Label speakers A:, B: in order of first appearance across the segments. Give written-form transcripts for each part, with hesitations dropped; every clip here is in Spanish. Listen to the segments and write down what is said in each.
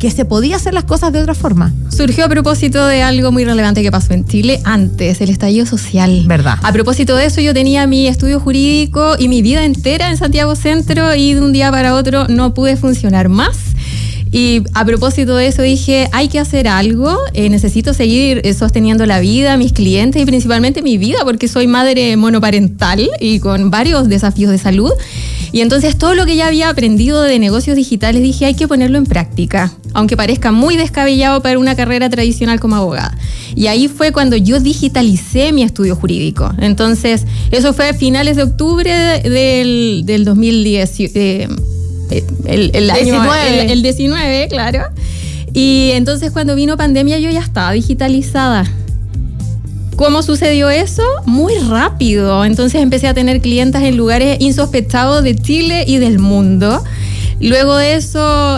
A: que se podía hacer las cosas de otra forma.
B: Surgió a propósito de algo muy relevante que pasó en Chile antes, el estallido social.
A: ¿Verdad?
B: A propósito de eso, yo tenía mi estudio jurídico y mi vida entera en Santiago Centro y de un día para otro no pude funcionar más. Y a propósito de eso dije, hay que hacer algo, necesito seguir sosteniendo la vida, mis clientes y principalmente mi vida, porque soy madre monoparental y con varios desafíos de salud. Y entonces todo lo que ya había aprendido de negocios digitales dije, hay que ponerlo en práctica, aunque parezca muy descabellado para una carrera tradicional como abogada. Y ahí fue cuando yo digitalicé mi estudio jurídico. Entonces, eso fue a finales de octubre del 2010. El año 19. El 19, claro. Y entonces cuando vino pandemia yo ya estaba digitalizada. ¿Cómo sucedió eso? Muy rápido. Entonces empecé a tener clientas en lugares insospechados de Chile y del mundo. Luego de eso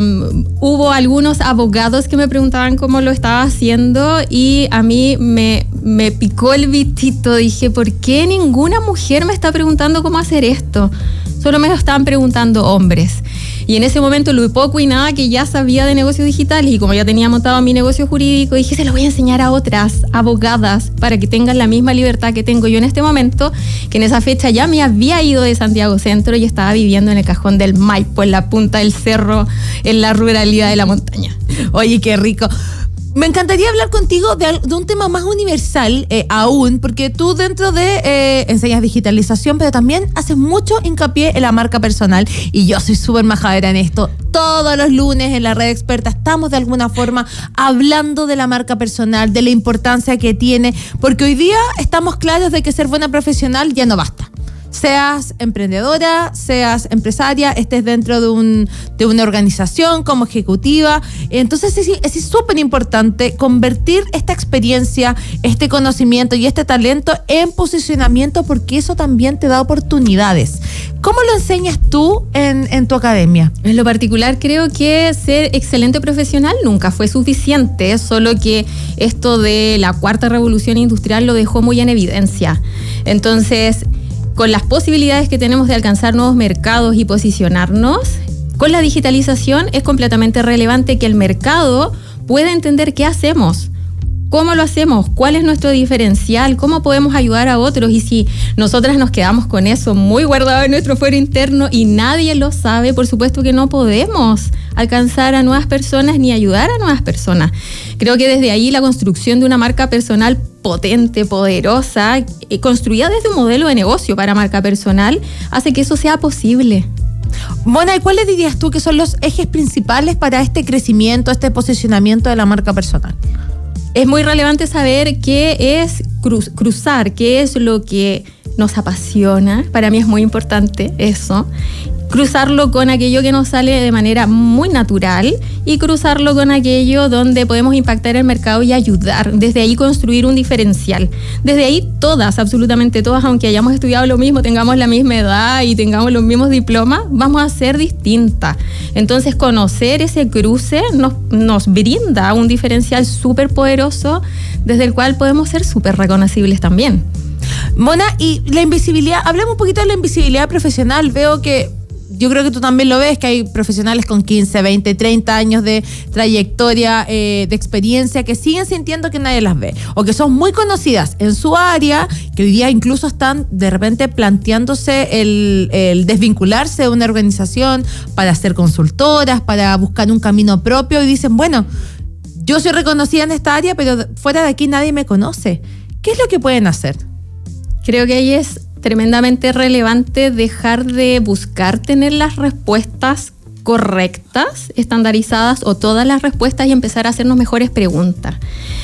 B: hubo algunos abogados que me preguntaban cómo lo estaba haciendo y a mí me picó el bichito. Dije, ¿por qué ninguna mujer me está preguntando cómo hacer esto? Solo me lo estaban preguntando hombres. Y en ese momento lo poco y nada que ya sabía de negocios digitales y como ya tenía montado mi negocio jurídico, dije, se lo voy a enseñar a otras abogadas para que tengan la misma libertad que tengo yo en este momento, que en esa fecha ya me había ido de Santiago Centro y estaba viviendo en el cajón del Maipo, en la punta del cerro, en la ruralidad de la montaña.
A: Oye, qué rico. Me encantaría hablar contigo de un tema más universal aún, porque tú dentro de enseñas digitalización, pero también haces mucho hincapié en la marca personal, y yo soy súper majadera en esto. Todos los lunes en la Red Experta estamos de alguna forma hablando de la marca personal, de la importancia que tiene, porque hoy día estamos claros de que ser buena profesional ya no basta. Seas emprendedora, seas empresaria, estés dentro de una organización como ejecutiva. Entonces es súper importante convertir esta experiencia, este conocimiento y este talento en posicionamiento, porque eso también te da oportunidades. ¿Cómo lo enseñas tú en tu academia?
B: En lo particular creo que ser excelente profesional nunca fue suficiente, solo que esto de la cuarta revolución industrial lo dejó muy en evidencia. Entonces, con las posibilidades que tenemos de alcanzar nuevos mercados y posicionarnos, con la digitalización es completamente relevante que el mercado pueda entender qué hacemos, cómo lo hacemos, cuál es nuestro diferencial, cómo podemos ayudar a otros. Y si nosotras nos quedamos con eso muy guardado en nuestro fuero interno y nadie lo sabe, por supuesto que no podemos alcanzar a nuevas personas ni ayudar a nuevas personas. Creo que desde ahí la construcción de una marca personal potente, poderosa, construida desde un modelo de negocio para marca personal, hace que eso sea posible.
A: Mona, ¿y cuáles dirías tú que son los ejes principales para este crecimiento, este posicionamiento de la marca personal?
B: Es muy relevante saber qué es cruzar, qué es lo que nos apasiona. Para mí es muy importante eso. Cruzarlo con aquello que nos sale de manera muy natural y cruzarlo con aquello donde podemos impactar el mercado y ayudar. Desde ahí construir un diferencial. Desde ahí todas, absolutamente todas, aunque hayamos estudiado lo mismo, tengamos la misma edad y tengamos los mismos diplomas, vamos a ser distintas. Entonces conocer ese cruce nos brinda un diferencial súper poderoso desde el cual podemos ser súper reconocibles también.
A: Mona, y la invisibilidad, hablemos un poquito de la invisibilidad profesional. Veo que yo creo que tú también lo ves, que hay profesionales con 15, 20, 30 años de trayectoria, de experiencia, que siguen sintiendo que nadie las ve, o que son muy conocidas en su área, que hoy día incluso están de repente planteándose el desvincularse de una organización para ser consultoras, para buscar un camino propio, y dicen, bueno, yo soy reconocida en esta área, pero fuera de aquí nadie me conoce. ¿Qué es lo que pueden hacer?
B: Creo que ahí es tremendamente relevante dejar de buscar tener las respuestas correctas, estandarizadas o todas las respuestas y empezar a hacernos mejores preguntas.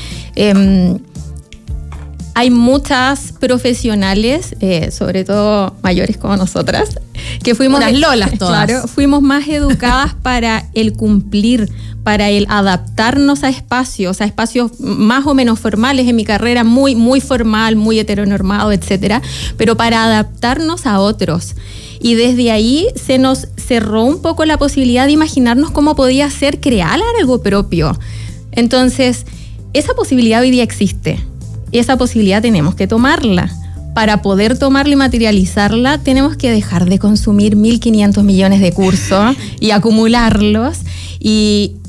B: Hay muchas profesionales, sobre todo mayores como nosotras, que fuimos
A: unas lolas todas.
B: Claro, fuimos más educadas para el cumplir, para el adaptarnos a espacios más o menos formales. En mi carrera muy, muy formal, muy heteronormado, etcétera, pero para adaptarnos a otros. Y desde ahí se nos cerró un poco la posibilidad de imaginarnos cómo podía ser crear algo propio. Entonces, esa posibilidad hoy día existe. Esa posibilidad tenemos que tomarla. Para poder tomarla y materializarla, tenemos que dejar de consumir 1.500 millones de cursos y acumularlos y